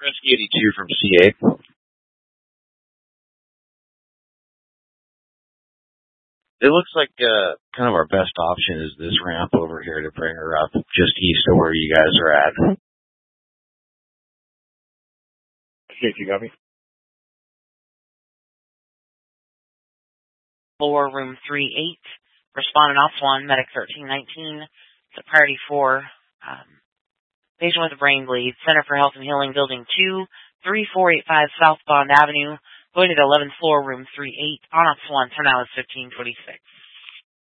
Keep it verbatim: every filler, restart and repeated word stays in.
Rescue eighty-two from C A. It looks like uh, kind of our best option is this ramp over here to bring her up just east of where you guys are at. Okay, you got me? Floor room three eight. Respondent ops one, medic thirteen nineteen. It's a priority four. Um, patient with a brain bleed. Center for Health and Healing, building two, three four eight five South Bond Avenue. Going to the eleventh floor, room three eight. On ops one, turn out is fifteen twenty-six.